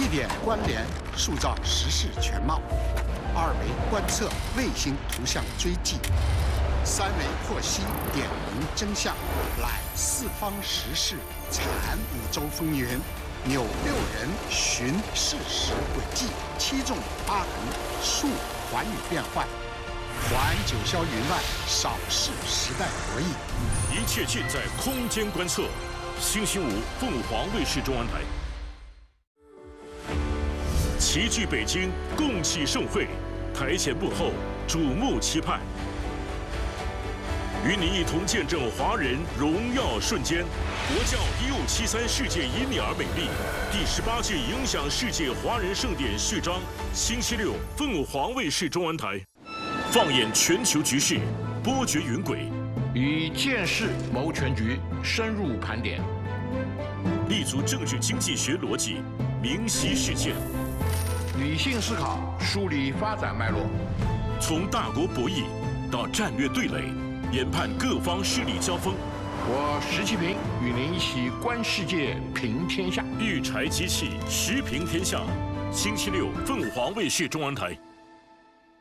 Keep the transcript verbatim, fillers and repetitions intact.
地点关联塑造时事全貌，二维观测卫星图像追迹，三维获悉点明真相，览四方时事，阐五洲风云，纽六人寻事实轨迹，七纵八横述寰宇变幻，环九霄云外，扫视时代博弈。 一切尽在空间观测。星期五，凤凰卫视中文台。齐聚北京，共启盛会，台前幕后，瞩目期盼。与你一同见证华人荣耀瞬间。国教一五七三世界因你而美丽，第十八届影响世界华人盛典序章，星期六，凤凰卫视中文台。放眼全球局势，波谲云轨。 以见识谋全局，深入盘点， 立足政治经济学逻辑，明晰事件， 理性思考，梳理发展脉络， 从大国博弈到战略对垒，研判各方势力交锋。 我石其平与您一起观世界，评天下。 育才机器，时评天下。星期六，凤凰卫视中文台。